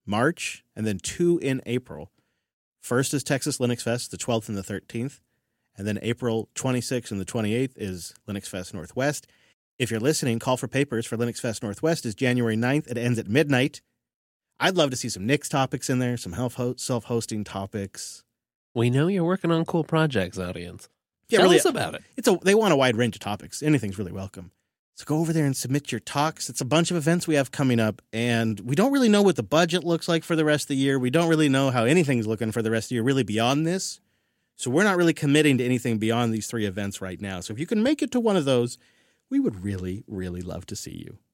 March, and then 2 in April. First is Texas Linux Fest, the 12th and the 13th. And then April 26th and the 28th is Linux Fest Northwest. If you're listening, call for papers for Linux Fest Northwest is January 9th. It ends at midnight. I'd love to see some Nix topics in there, some self-hosting topics. We know you're working on cool projects, audience. Yeah, Tell really, us about it. They want a wide range of topics. Anything's really welcome. So go over there and submit your talks. It's a bunch of events we have coming up, and we don't really know what the budget looks like for the rest of the year. We don't really know how anything's looking for the rest of the year, really beyond this. So we're not really committing to anything beyond these 3 events right now. So if you can make it to one of those, we would really, really love to see you.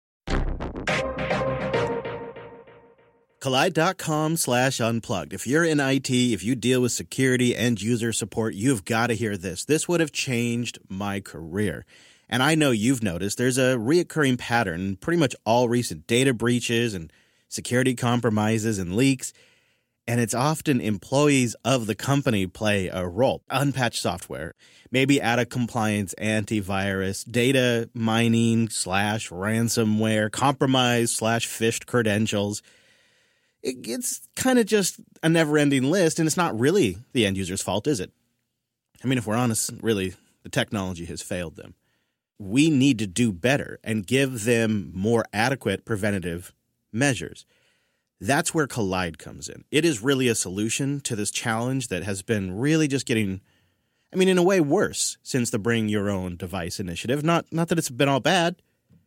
Kolide.com/unplugged. If you're in IT, if you deal with security and user support, you've got to hear this. This would have changed my career. And I know you've noticed there's a reoccurring pattern in pretty much all recent data breaches and security compromises and leaks. And it's often employees of the company play a role. Unpatched software, maybe out of compliance antivirus, data mining / ransomware, compromise / phished credentials. It's kind of just a never-ending list, and it's not really the end user's fault, is it? I mean, if we're honest, really, the technology has failed them. We need to do better and give them more adequate preventative measures. That's where Kolide comes in. It is really a solution to this challenge that has been really just getting, I mean, in a way worse since the Bring Your Own Device initiative. Not that it's been all bad,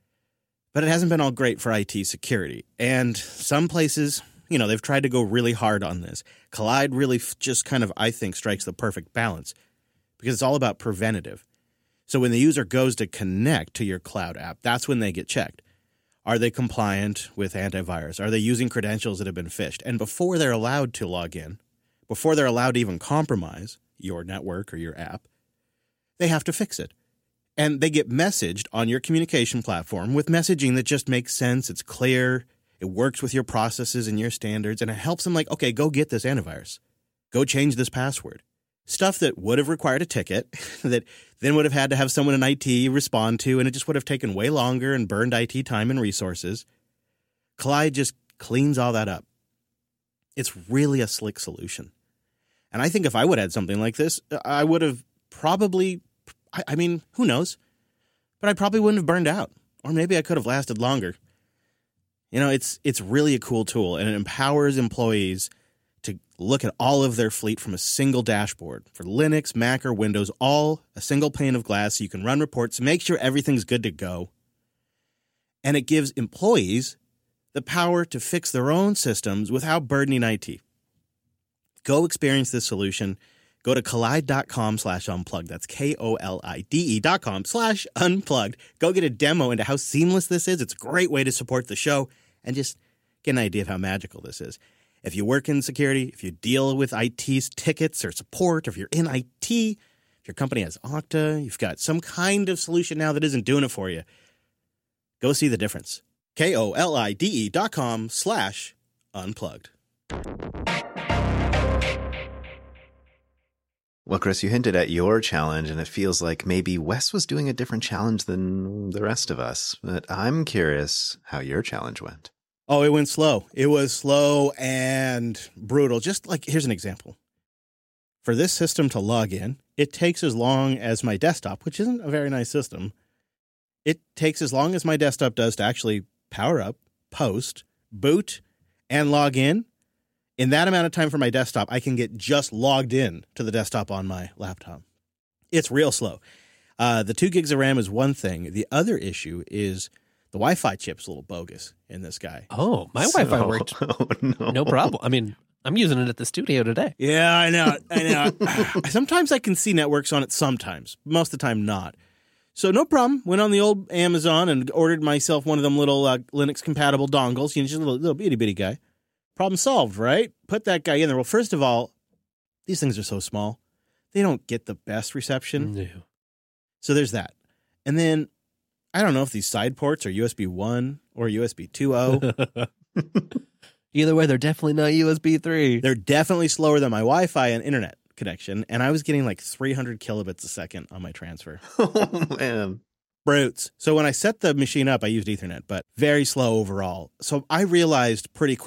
but it hasn't been all great for IT security. And some places, you know, they've tried to go really hard on this. Kolide really just kind of, I think, strikes the perfect balance because it's all about preventative. So when the user goes to connect to your cloud app, that's when they get checked. Are they compliant with antivirus? Are they using credentials that have been phished? And before they're allowed to log in, before they're allowed to even compromise your network or your app, they have to fix it. And they get messaged on your communication platform with messaging that just makes sense. It's clear. It works with your processes and your standards. And it helps them like, okay, go get this antivirus. Go change this password. Stuff that would have required a ticket that then would have had to have someone in IT respond to, and it just would have taken way longer and burned IT time and resources. Kolide just cleans all that up. It's really a slick solution. And I think if I would have had something like this, I would have probably, I mean, who knows? But I probably wouldn't have burned out. Or maybe I could have lasted longer. You know, it's really a cool tool, and it empowers employees to look at all of their fleet from a single dashboard for Linux, Mac, or Windows, all a single pane of glass so you can run reports, make sure everything's good to go. And it gives employees the power to fix their own systems without burdening IT. Go experience this solution. Go to kolide.com/unplugged. That's KOLIDE.com/unplugged. Go get a demo into how seamless this is. It's a great way to support the show and just get an idea of how magical this is. If you work in security, if you deal with IT's tickets or support, or if you're in IT, if your company has Okta, you've got some kind of solution now that isn't doing it for you, go see the difference. KOLIDE.com/unplugged. Well, Chris, you hinted at your challenge, and it feels like maybe Wes was doing a different challenge than the rest of us. But I'm curious how your challenge went. Oh, it went slow. It was slow and brutal. Just like, here's an example. For this system to log in, it takes as long as my desktop, which isn't a very nice system. It takes as long as my desktop does to actually power up, post, boot, and log in. In that amount of time for my desktop, I can get just logged in to the desktop on my laptop. It's real slow. The 2 gigs of RAM is one thing. The other issue is the Wi-Fi chip's a little bogus in this guy. Oh, my Wi-Fi worked. Oh, No problem. I mean, I'm using it at the studio today. Yeah, I know. Sometimes I can see networks on it sometimes. Most of the time, not. So no problem. Went on the old Amazon and ordered myself one of them little Linux-compatible dongles. You know, just a little bitty guy. Problem solved, right? Put that guy in there. Well, first of all, these things are so small. They don't get the best reception. No. So there's that. And then, I don't know if these side ports are USB 1 or USB 2.0. Either way, they're definitely not USB 3. They're definitely slower than my Wi-Fi and internet connection. And I was getting like 300 kilobits a second on my transfer. Oh, man. Brutes. So when I set the machine up, I used Ethernet, but very slow overall. So I realized pretty quickly